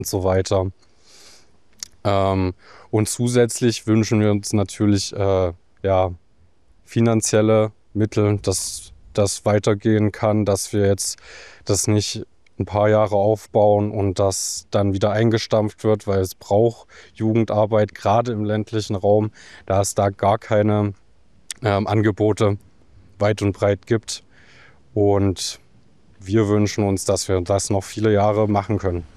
und so weiter. Und zusätzlich wünschen wir uns natürlich ja, finanzielle Mittel, dass das weitergehen kann, dass wir jetzt das nicht ein paar Jahre aufbauen und das dann wieder eingestampft wird, weil es braucht Jugendarbeit, gerade im ländlichen Raum, da es da gar keine Angebote weit und breit gibt. Und wir wünschen uns, dass wir das noch viele Jahre machen können.